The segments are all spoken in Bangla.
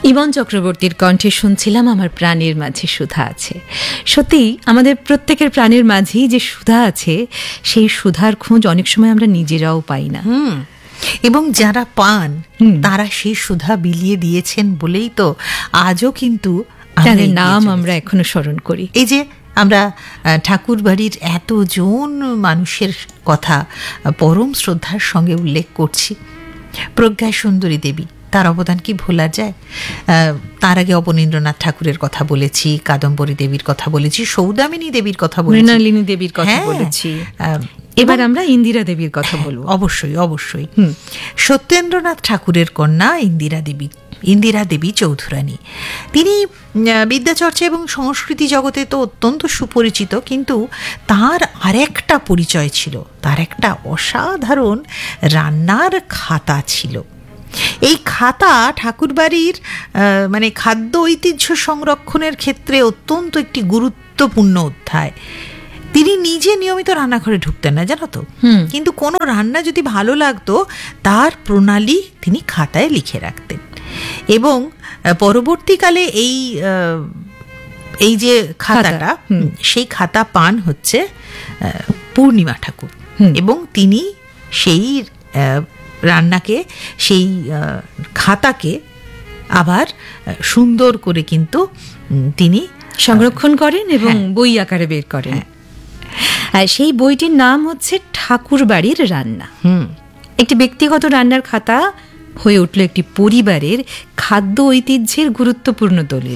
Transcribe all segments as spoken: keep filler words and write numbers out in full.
ইমন চক্রবর্তীর কণ্ঠে শুনছিলাম আমার প্রাণের মাঝে সুধা আছে। সত্যি আমাদের প্রত্যেকের প্রাণের মাঝেই যে সুধা আছে, সেই সুধার খোঁজ অনেক সময় আমরা নিজেরাও পাই না। হুম এবং যারা পান তারা সেই সুধা বিলিয়ে দিয়েছেন বলেই তো আজও কিন্তু তাদের নাম আমরা এখনো স্মরণ করি। এই যে আমরা ঠাকুর বাড়ির এতজন মানুষের কথা পরম শ্রদ্ধার সঙ্গে উল্লেখ করছি, প্রজ্ঞা সুন্দরী দেবী, তার অবদান কি ভোলা যায়? তার আগে অবনীন্দ্রনাথ ঠাকুরের কথা বলেছি, কাদম্বরী দেবীর কথা বলেছি, সৌদামিনী দেবীর কথা বলেছি, মৃণালিনী দেবীর কথা বলেছি, এবার আমরা ইন্দিরা দেবীর কথা বলবো। অবশ্যই অবশ্যই সত্যেন্দ্রনাথ ঠাকুরের কন্যা ইন্দিরা দেবী, ইন্দিরা দেবী চৌধুরানী। তিনি বিদ্যাচর্চা এবং সংস্কৃতি জগতে তো অত্যন্ত সুপরিচিত, কিন্তু তার আরেকটা পরিচয় ছিল, তার একটা অসাধারণ রান্নার খাতা ছিল। এই খাতা ঠাকুরবাড়ির মানে খাদ্য ঐতিহ্য সংরক্ষণের ক্ষেত্রে অত্যন্ত একটি গুরুত্বপূর্ণ অধ্যায়। তিনি নিজে নিয়মিত রান্নাঘরে ঢুকতেন না, জানো তো, কিন্তু কোনো রান্না যদি ভালো লাগতো তার প্রণালী তিনি খাতায় লিখে রাখতেন। এবং পরবর্তীকালে এই এই যে খাতাটা, সেই খাতা পান হচ্ছে পূর্ণিমা ঠাকুর, এবং তিনি সেই রান্নাকে, সেই খাতাকে আবার সুন্দর করে কিন্তু তিনি সংরক্ষণ করেন এবং বই আকারে বের করেন। সেই বইটির নাম হচ্ছে ঠাকুর বাড়ির রান্না। একটি ব্যক্তিগত রান্নার খাতা হয়ে উঠল একটি পরিবারের খাদ্য ঐতিহ্যের গুরুত্বপূর্ণ দলিল।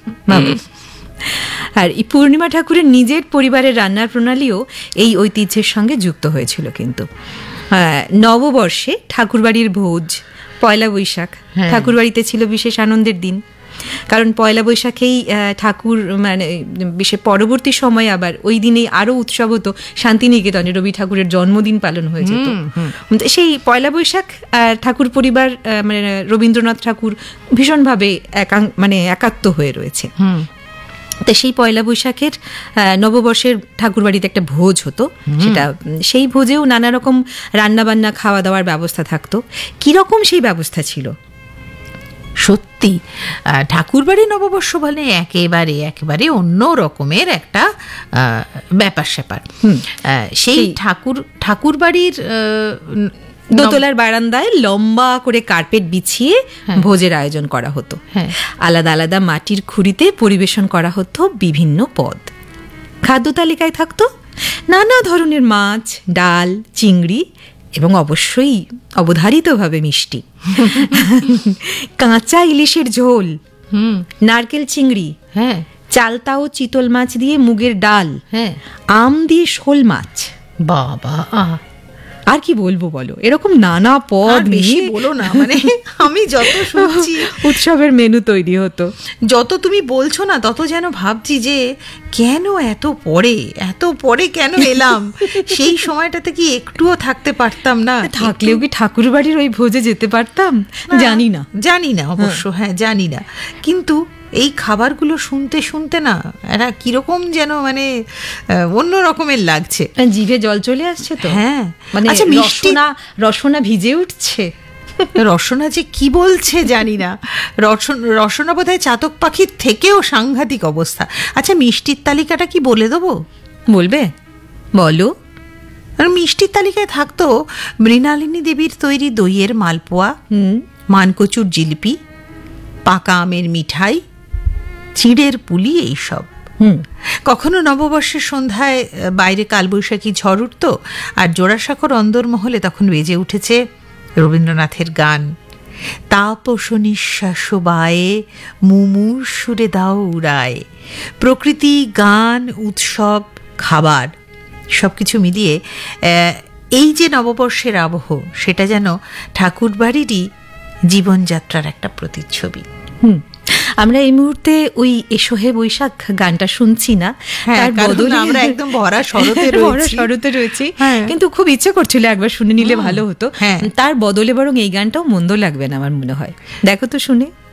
আর এই পূর্ণিমা ঠাকুরের নিজের পরিবারের রান্নার প্রণালীও এই ঐতিহ্যের সঙ্গে যুক্ত হয়েছিল। কিন্তু নববর্ষে ঠাকুরবাড়ির ভোজ, পয়লা বৈশাখ ঠাকুরবাড়িতে ছিল বিশেষ আনন্দের দিন, কারণ পয়লা বৈশাখেই ঠাকুর মানে বিশেষ পরবর্তী সময় আবার ওই দিনেই আরো উৎসব হতো শান্তিনিকেতনে, রবি ঠাকুরের জন্মদিন পালন হয়ে যেত। সেই পয়লা বৈশাখ ঠাকুর পরিবার মানে রবীন্দ্রনাথ ঠাকুর ভীষণভাবে একাং মানে একাত্ম হয়ে রয়েছে। তা সেই পয়লা বৈশাখের নববর্ষের ঠাকুরবাড়িতে একটা ভোজ হতো, সেটা সেই ভোজেও নানা রকম রান্নাবান্না খাওয়া দাওয়ার ব্যবস্থা থাকতো। কিরকম সেই ব্যবস্থা ছিল? সত্যি ঠাকুরবাড়ি নববর্ষ বলে একেবারে একেবারে অন্য রকমের একটা ব্যাপার স্যাপার। সেই ঠাকুর ঠাকুরবাড়ির দোতলার বারান্দায় লম্বা করে কার্পেট বিছিয়ে ভোজের আয়োজন করা হতো। আলাদা আলাদা মাটির খুঁড়িতে পরিবেশন করা হতো বিভিন্ন পদ। খাদ্য তালিকায় থাকতো নানা ধরনের মাছ, ডাল, চিংড়ি এবং অবশ্যই অবধারিতভাবে মিষ্টি। কাঁচা ইলিশের ঝোল, নারকেল চিংড়ি, হ্যাঁ, চালতা ও চিতল মাছ দিয়ে মুগের ডাল, হ্যাঁ, আম দিয়ে শোল মাছ। বাবা, আর কি বলবো বলো, এরকম নানা পদ। বেশি বলো না, মানে আমি যত শুনছি উৎসবের মেনু তৈরি হতো। যত তুমি বলছো না তত যেন ভাবছি যে কেন এত পরে এত পরে কেন এলাম, সেই সময়টাতে কি একটুও থাকতে পারতাম না? থাকলেও কি ঠাকুর বাড়ির ওই ভোজে যেতে পারতাম? জানি না জানি না অবশ্য, হ্যাঁ জানি না, কিন্তু এই খাবারগুলো শুনতে শুনতে না এরা কিরকম যেন মানে অন্য রকমের লাগছে, জিভে জল চলে আসছে তো। হ্যাঁ, মানে আচ্ছা, রসনা রসনা ভিজে উঠছে। রসনা যে কি বলছে জানি না, রসনা বোধহয় চাতক পাখির থেকেও সাংঘাতিক অবস্থা। আচ্ছা, মিষ্টির তালিকাটা কি বলে দেবো? বলবে, বলো। মিষ্টির তালিকায় থাকতো মৃণালিনী দেবীর তৈরি দইয়ের মালপোয়া, মানকচুর জিলিপি, পাকা আমের মিঠাই, চিড়ের পুলি, এইসব। কখনো নববর্ষের সন্ধ্যায় বাইরে কালবৈশাখী ঝড় উঠত, আর জোড়াসাঁকোর অন্দরমহলে তখন বেজে উঠেছে রবীন্দ্রনাথের গান, তাপস নিঃশ্বাস বায়ে মুমুর সুরে দাও উড়ায়। প্রকৃতি, গান, উৎসব, খাবার সবকিছু মিলিয়ে এই যে নববর্ষের আবহ, সেটা যেন ঠাকুরবাড়িরই জীবনযাত্রার একটা প্রতিচ্ছবি। হুম, আমরা এই মুহূর্তে ওই এসো হে বৈশাখ গানটা শুনছি না, তার বদলে আমরা একদম ভরা শরতে ভরা শরতে রয়েছি, কিন্তু খুব ইচ্ছে করছিল একবার শুনে নিলে ভালো হতো। তার বদলে বরং এই গানটাও মন্দ লাগবে না আমার মনে হয়। দেখো তো শুনে।